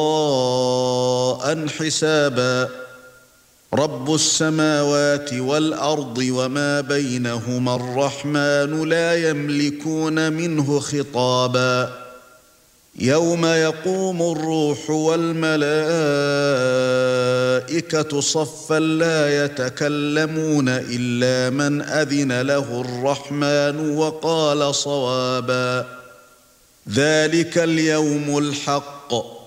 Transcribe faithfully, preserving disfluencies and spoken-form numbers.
عطاء حسابا رب السماوات والأرض وما بينهما الرحمن لا يملكون منه خطابا يوم يقوم الروح والملائكة صفا لا يتكلمون إلا من أذن له الرحمن وقال صوابا ذلك اليوم الحق